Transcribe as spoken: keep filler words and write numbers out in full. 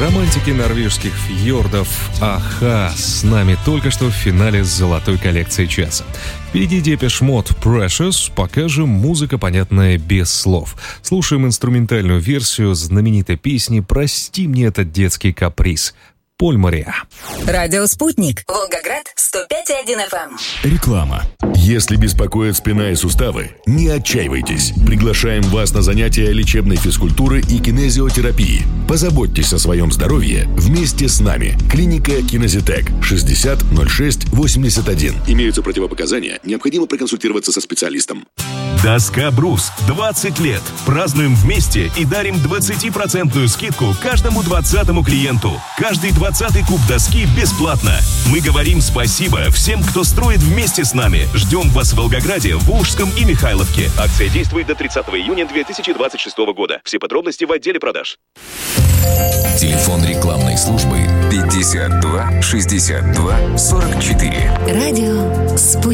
Романтики норвежских фьордов Аха с нами только что в финале золотой коллекции часа. Впереди Depeche Mode Precious, пока же музыка, понятная без слов. Слушаем инструментальную версию знаменитой песни «Прости мне этот детский каприз». Поль Мориа. Радио «Спутник». Волгоград, сто пять и один эф эм. Реклама. Если беспокоят спина и суставы, не отчаивайтесь. Приглашаем вас на занятия лечебной физкультуры и кинезиотерапии. Позаботьтесь о своем здоровье вместе с нами. Клиника Кинезитек, шестьдесят ноль шесть восемьдесят один. Имеются противопоказания. Необходимо проконсультироваться со специалистом. Доска «Брус». двадцать лет. Празднуем вместе и дарим двадцатипроцентную скидку каждому двадцатому клиенту. Каждый двадцатый куб доски бесплатно. Мы говорим спасибо всем, кто строит вместе с нами. Ждем вас в Волгограде, Волжском и Михайловке. Акция действует до тридцатого июня две тысячи двадцать шестого года. Все подробности в отделе продаж. Телефон рекламной службы пятьдесят два шестьдесят два сорок четыре. Радио «Спутник».